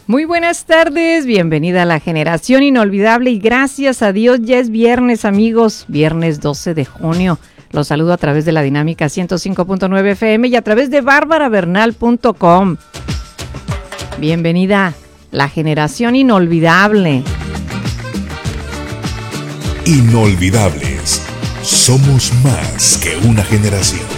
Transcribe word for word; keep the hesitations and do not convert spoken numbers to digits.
Muy buenas tardes, bienvenida a la Generación Inolvidable y gracias a Dios ya es viernes, amigos, viernes doce de junio. Los saludo a través de la Dinámica ciento cinco punto nueve F M y a través de bárbara bernal punto com. Bienvenida, la Generación Inolvidable. Inolvidables, somos más que una generación.